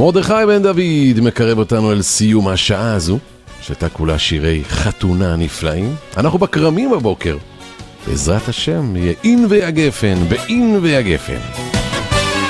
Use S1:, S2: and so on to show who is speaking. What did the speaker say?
S1: מרדכי בן דוד מקרב אותנו אל סיום השעה הזו, שהייתה כולה שירי חתונה נפלאים. אנחנו בקרמים הבוקר. בעזרת השם יהיה אין ויגפן, באין ויגפן.